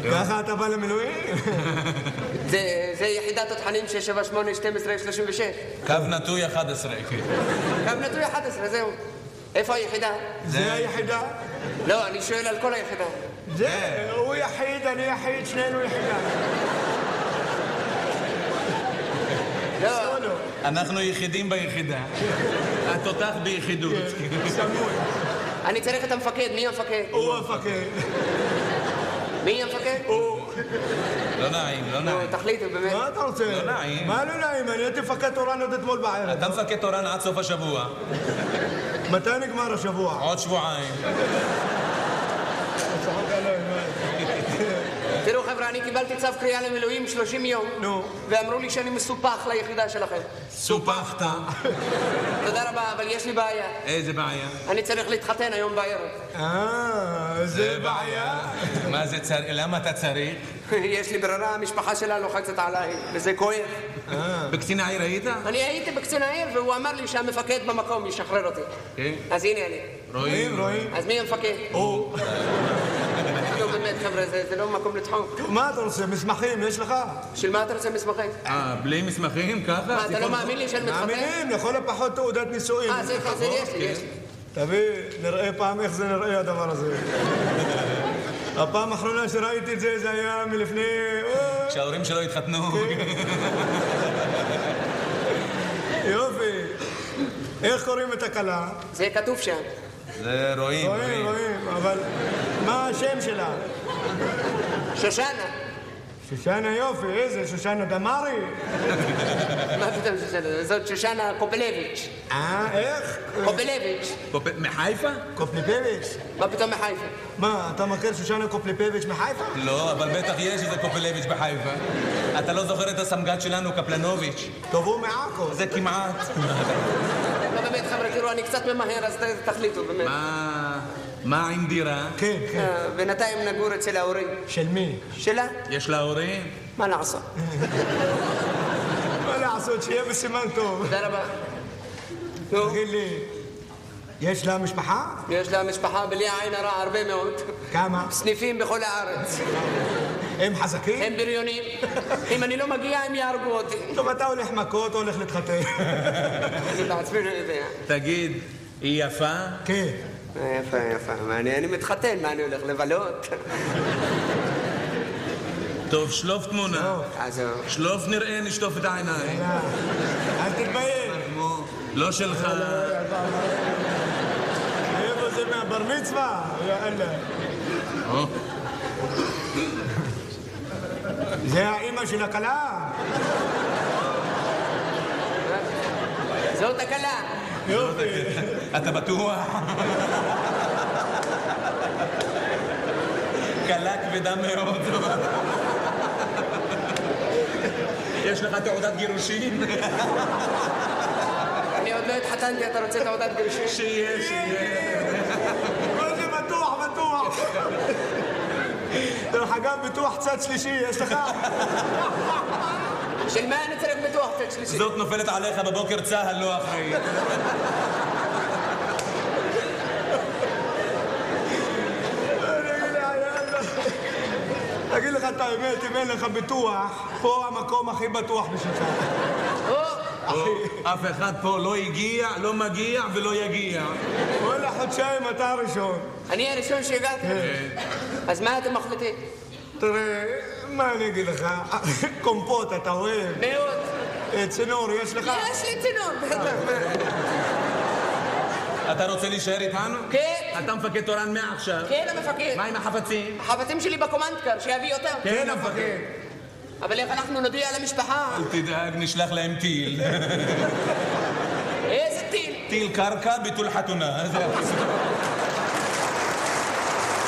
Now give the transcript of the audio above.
ככה אתה בא למילואים? זה יחידת תותחנים 678-12-36. קו נטוי 11. קו נטוי 11, זהו. איפה היחידה? זה היחידה? לא, אני שואל על כל היחידה. זה, הוא יחיד, אני יחיד, שנינו יחידה. לא. אנחנו יחידים ביחידה. התותח ביחידות. סמוי. אני צריך את המפקד, מי המפקד? הוא המפקד. מי המפקד? הוא. לא נעים, לא נעים. תחליטו, באמת. מה אתה רוצה? לא נעים. מה לא נעים? אני הייתי מפקד תורן עוד אתמול בערב. אתה מפקד תורן עד סוף השבוע. מתי נגמר השבוע? עוד שבועיים. תראו חבר'ה, אני קיבלתי צו קריאה למילואים 30 יום. נו. ואמרו לי שאני מסופח ליחידה שלכם. סופחת. תודה רבה, אבל יש לי בעיה. איזה בעיה? אני צריך להתחתן היום בערב. זה בעיה. מה זה צריך? למה אתה צריך? יש לי ברירה, המשפחה שלה לוחצת עליי, וזה כואב. בקצין העיר היית? אני הייתי בקצין העיר, והוא אמר לי שהמפקד במקום ישחרר אותי. כן. אז הנה אני. רואים. אז מי המפקד? הוא. לא באמת חבר'ה, זה לא מקום לצחוק. מה אתה רוצה? מסמכים יש לך? של מה אתה רוצה מסמכים? בלי מסמכים? ככה? מה, אתה לא מאמין לי שאני מתחתן? מאמינים, לכל הפחות תעודת נישואים. זה יש לי. תביא, נראה פעם איך זה נראה הדבר הזה. הפעם האחרונה שראיתי את זה, זה היה מלפני... כשההורים שלו התחתנו. יופי. איך קוראים את הכלה? זה כתוב שם. זה רואים. רואים, אבל מה השם שלה? שושנה. שושנה יופי, איזה? שושנה דמארי? מה פתאום שושנה? זאת שושנה קופלביץ'. איך? קופלביץ'. מחיפה? קופליפביץ'. מה פתאום מחיפה? מה, אתה מכיר שושנה קופליפביץ' מחיפה? לא, אבל בטח יש איזה קופלביץ' בחיפה. אתה לא זוכר את הסמג"ד שלנו, קפלנוביץ'? טוב, הוא מעכו. זה כמעט. לא באמת חבר'ה, תראו, אני קצת ממהר, אז תחליטו באמת. מה עם דירה? כן. בינתיים נגור אצל ההורים. של מי? שלה? יש לה הורים? מה לעשות? מה לעשות, שיהיה בסימן טוב. תודה רבה. נו, תגיד לי, יש לה משפחה? יש לה משפחה בלי עין הרע הרבה מאוד. כמה? סניפים בכל הארץ. הם חזקים? הם בריונים. אם אני לא מגיע, הם יהרגו אותי. טוב, אתה הולך מכות או הולך להתחתן? אני בעצמי לא יודע. תגיד, היא יפה? כן. יפה. אני מתחתן, מה אני הולך לבלות? טוב, שלוף תמונה. עזוב. שלוף נראה, נשטוף את העיניים. אל תתבייש. לא שלך. איפה זה מהבר מצווה? יאללה. זה האמא של הכלה? זאת הכלה. יופי. אתה בטוח? קלה כבדה מאוד. יש לך תעודת גירושין? אני עוד לא התחתנתי, אתה רוצה תעודת גירושין? שיהיה. מה זה בטוח? דרך אגב, ביטוח צד שלישי, יש לך? של מה אני צריך ביטוח צד שלישי? זאת נופלת עליך בבוקר צהל, לא אחראי. תגיד לך את האמת, אם אין לך ביטוח, פה המקום הכי בטוח בשבילך. אף אחד פה לא הגיע, לא מגיע ולא יגיע. וואלה, חודשיים אתה הראשון. אני הראשון שהגעתי? אז מה אתם מחליטים? תראה, מה אני אגיד לך? קומפוט, אתה אוהב? מאוד. צינור, יש לך? יש לי צינור, בטח. אתה רוצה להישאר איתנו? כן. אתה מפקד תורן מעכשיו. כן, המפקד. מה עם החפצים? החפצים שלי בקומנדקר, שיביא אותם. כן, המפקד. אבל איך אנחנו נודיע למשפחה? אל תדאג, נשלח להם טיל. איזה טיל? טיל קרקע ביטול חתונה.